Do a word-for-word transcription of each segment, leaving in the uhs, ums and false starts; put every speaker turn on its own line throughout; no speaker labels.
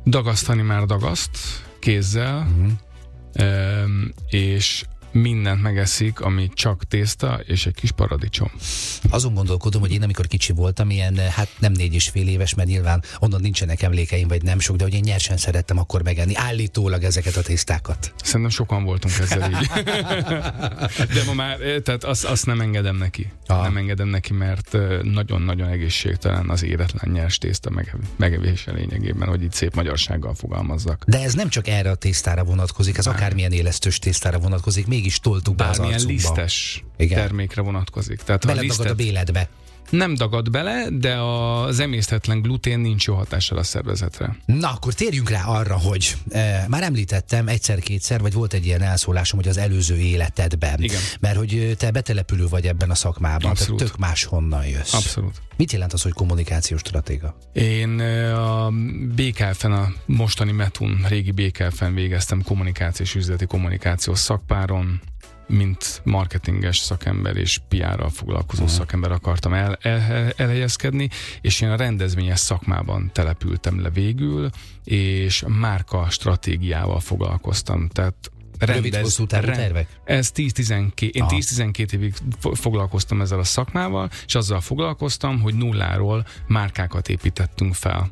Dagasztani már dagaszt, kézzel, uh-huh. és mindent megeszik, ami csak tészta és egy kis paradicsom.
Azon gondolkodom, hogy én amikor kicsi voltam, ilyen, hát nem négy és fél éves, mert nyilván onnan nincsenek emlékeim, vagy nem sok, de hogy én nyersen szerettem akkor megenni állítólag ezeket a tésztákat.
Szerintem sokan voltunk ezzel így. De ma már, tehát azt, azt nem engedem neki. Aha. Nem engedem neki, mert nagyon-nagyon egészségtelen az éretlen nyers tészta megevése lényegében, hogy itt szép magyarsággal fogalmazzak.
De ez nem csak erre a tésztára vonatkozik, ez Bár. akármilyen élesztős tésztára vonatkozik, mégis toltuk be az arcunkba.
Bármilyen lisztes Igen. termékre vonatkozik. Tehát
beledagad lisztet... a béledbe.
Nem dagad bele, de az emészthetlen glutén nincs jó hatással a szervezetre.
Na, akkor térjünk rá arra, hogy e, már említettem egyszer-kétszer, vagy volt egy ilyen elszólásom, hogy az előző életedben.
Igen.
Mert hogy te betelepülő vagy ebben a szakmában,
Abszolút.
tehát tök máshonnan jössz.
Abszolút.
Mit jelent az, hogy kommunikációs stratéga?
Én a bé ká ef-en, a mostani Metun, régi bé ká ef-en végeztem kommunikációs, üzleti kommunikációs szakpáron, mint marketinges szakember és pé er-ral foglalkozó uh-huh. szakember akartam el, el, elhelyezkedni, és én a rendezvényes szakmában települtem le végül, és márka stratégiával foglalkoztam. Tehát
Rövid, hosszú távú tervek?
Ez tíz-tizenkét, én tíz-tizenkét évig foglalkoztam ezzel a szakmával, és azzal foglalkoztam, hogy nulláról márkákat építettünk fel.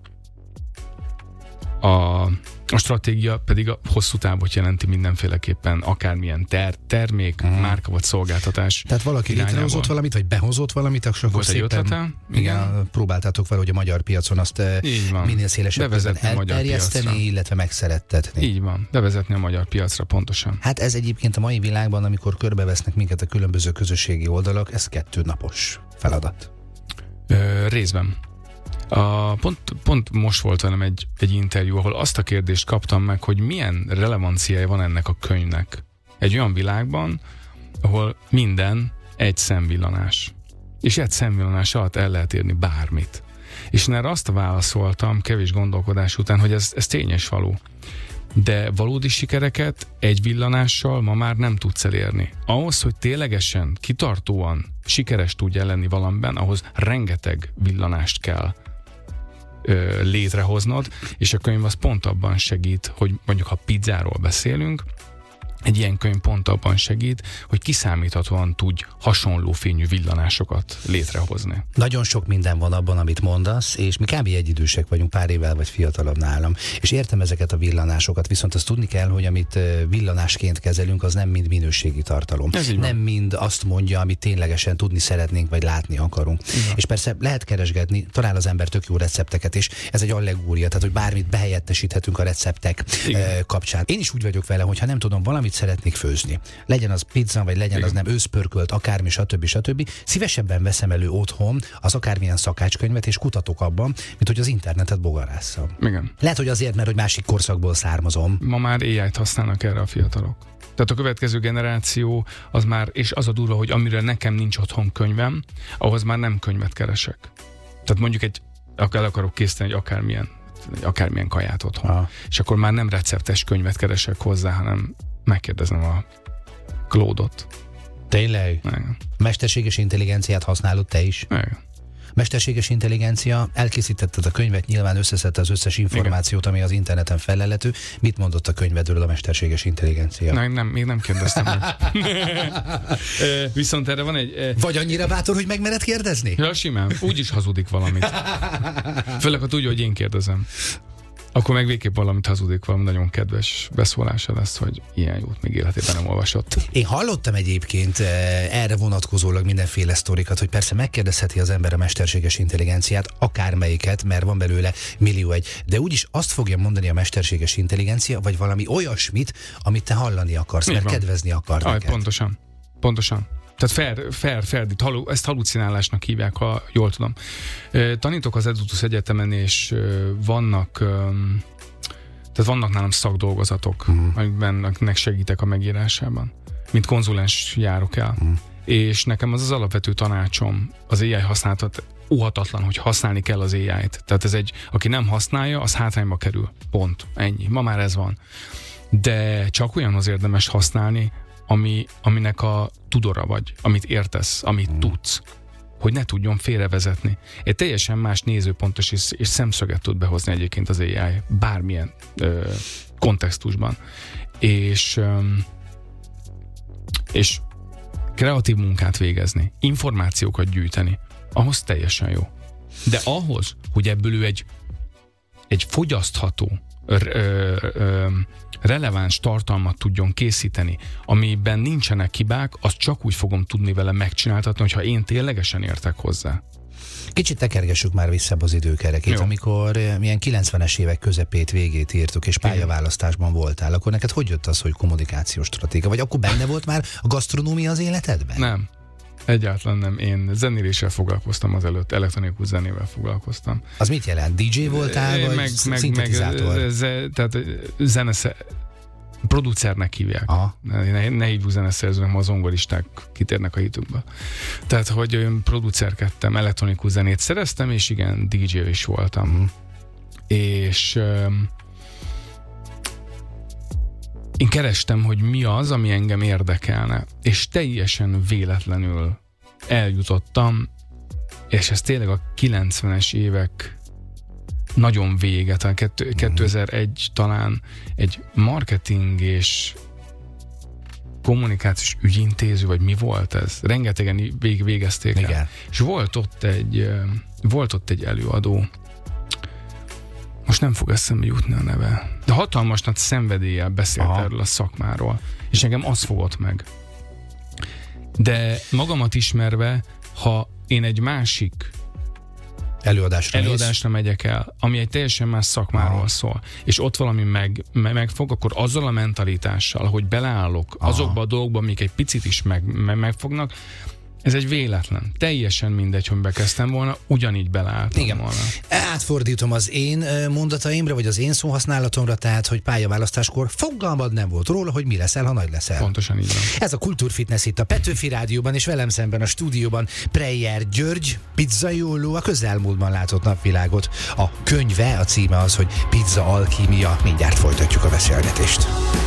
A, a stratégia pedig a hosszú távot jelenti mindenféleképpen, akármilyen ter, termék, uh-huh. márka vagy szolgáltatás.
Tehát valaki
irányából.
létrehozott valamit, vagy behozott valamit, akkor
Volt egy
szépen
ötlete,
igen, igen. próbáltátok vele, hogy a magyar piacon azt minél szélesebben elterjeszteni, illetve megszerettetni.
Így van, bevezetni a magyar piacra pontosan.
Hát ez egyébként a mai világban, amikor körbevesznek minket a különböző közösségi oldalak, ez kettő napos feladat.
Ö, részben. A, pont, pont most volt velem egy, egy interjú, ahol azt a kérdést kaptam meg, hogy milyen relevanciája van ennek a könyvnek. Egy olyan világban, ahol minden egy szemvillanás. És egy szemvillanás alatt el lehet érni bármit. És én erre azt válaszoltam kevés gondolkodás után, hogy ez, ez tényes való. De valódi sikereket egy villanással ma már nem tudsz elérni. Ahhoz, hogy ténylegesen, kitartóan sikeres tudj lenni valamiben, ahhoz rengeteg villanást kell ö, létrehoznod, és a könyv az pont abban segít, hogy mondjuk ha pizzáról beszélünk, egy ilyen könyv pont abban segít, hogy kiszámíthatóan tudj hasonló fényű villanásokat létrehozni.
Nagyon sok minden van abban, amit mondasz, és mi kb. Egyidősek vagyunk, pár évvel vagy fiatalabb nálam, és értem ezeket a villanásokat, viszont azt tudni kell, hogy amit villanásként kezelünk, az nem mind minőségi tartalom. Nem mind azt mondja, amit ténylegesen tudni szeretnénk, vagy látni akarunk. Igen. És persze lehet keresgetni, talál az ember tök jó recepteket, és ez egy allegória, tehát hogy bármit behelyettesíthetünk a receptek Igen. kapcsán. Én is úgy vagyok vele, hogy ha nem tudom valamit szeretnék főzni. Legyen az pizza, vagy legyen Igen. az nem őszpörkölt, akármi, stb. stb. Szívesebben veszem elő otthon az akármilyen szakácskönyvet, és kutatok abban, mint hogy az internetet bogarásszam.
Igen.
Lehet, hogy azért, mert hogy másik korszakból származom.
Ma már á í-t használnak erre a fiatalok. Tehát a következő generáció az már, és az a durva, hogy amire nekem nincs otthon könyvem, ahhoz már nem könyvet keresek. Tehát mondjuk egy, el akarok készíteni egy akármilyen, egy akármilyen kaját otthon. Ha. És akkor már nem receptes könyvet keresek hozzá, hanem megkérdezem a Claude-ot.
Tényleg?
Igen.
Mesterséges intelligenciát használod te is?
Igen.
Mesterséges intelligencia, elkészítetted a könyvet, nyilván összeszedte az összes információt, Igen. ami az interneten felelhető. Mit mondott a könyvedről a mesterséges intelligencia?
Nem, nem, még nem kérdeztem meg. Viszont erre van egy...
Vagy annyira bátor, hogy megmered kérdezni?
Ja, simán. Úgy is hazudik valamit. Főleg, ha tudja, hogy én kérdezem. Akkor meg végképp valamit hazudik, valami nagyon kedves beszólása lesz, hogy ilyen jót még életében nem olvasott.
Én hallottam egyébként erre vonatkozólag mindenféle sztorikat, hogy persze megkérdezheti az ember a mesterséges intelligenciát, akármelyiket, mert van belőle millió egy, de úgyis azt fogja mondani a mesterséges intelligencia, vagy valami olyasmit, amit te hallani akarsz, Így mert van. kedvezni akar
Aj,
neked.
Pontosan, pontosan. Tehát fair, fair, fair, ezt halucinálásnak hívják, ha jól tudom. Tanítok az Edutus Egyetemen, és vannak, tehát vannak nálam szakdolgozatok, uh-huh. amikben segítek a megírásában. Mint konzulens járok el. Uh-huh. És nekem az az alapvető tanácsom az á i használatot, óhatatlan, hogy használni kell az á í-t. Tehát ez egy, aki nem használja, az hátrányba kerül. Pont. Ennyi. Ma már ez van. De csak olyanhoz érdemes használni, Ami, aminek a tudora vagy, amit értesz, amit hmm. tudsz. hogy ne tudjon félrevezetni. Egy teljesen más nézőpontos és, és szemszöget tud behozni egyébként az á i bármilyen ö, kontextusban. És, ö, és kreatív munkát végezni, információkat gyűjteni, ahhoz teljesen jó. De ahhoz, hogy ebből ő egy, egy fogyasztható, ö, ö, releváns tartalmat tudjon készíteni, amiben nincsenek hibák, azt csak úgy fogom tudni vele megcsináltatni, hogyha én ténylegesen értek hozzá.
Kicsit tekergessük már vissza az időkerekét. Jó. Amikor milyen kilencvenes évek közepét, végét írtuk, és pályaválasztásban voltál, akkor neked hogy jött az, hogy kommunikációs stratégia? Vagy akkor benne volt már a gasztronómia az életedben?
Nem. Egyáltalán nem. Én zenéléssel foglalkoztam azelőtt, elektronikus zenével foglalkoztam.
Az mit jelent? dé dzsé voltál, vagy
meg,
szintetizátor?
Meg, ze, tehát zenesze, producernek hívják. Aha. Ne, ne hívjuk zeneszerzőnek, ma a zongoristák kitérnek a hitükbe. Tehát, hogy én producerkedtem, elektronikus zenét szereztem, és igen, dé dzsé is voltam. Mm. És um, én kerestem, hogy mi az, ami engem érdekelne, és teljesen véletlenül eljutottam, és ez tényleg a kilencvenes évek nagyon vége, talán kétezer-egy talán egy marketing és kommunikációs ügyintéző, vagy mi volt ez? Rengetegen vég, végezték el. Igen. És volt ott egy volt ott egy előadó, most nem fog eszembe jutni a neve, de hatalmas nagy szenvedéllyel beszélt Aha. erről a szakmáról, és engem az fogott meg. De magamat ismerve, ha én egy másik
előadásra,
előadásra megyek el, ami egy teljesen más szakmáról Aha. szól, és ott valami meg, meg, megfog, akkor azzal a mentalitással, hogy beleállok Aha. azokba a dolgokba, amik egy picit is meg, meg, megfognak, ez egy véletlen. Teljesen mindegy, hogy bekezdtem volna, ugyanígy beleálltam Igen. volna.
Átfordítom az én mondataimra, vagy az én szóhasználatomra, tehát, hogy pályaválasztáskor fogalmad nem volt róla, hogy mi leszel, ha nagy leszel.
Pontosan így van.
Ez a Kultúrfitness itt a Petőfi Rádióban, és velem szemben a stúdióban Preyer György, pizzaióló, a közelmúltban látott napvilágot. A könyve, a címe az, hogy Pizza Alkímia. Mindjárt folytatjuk a beszélgetést.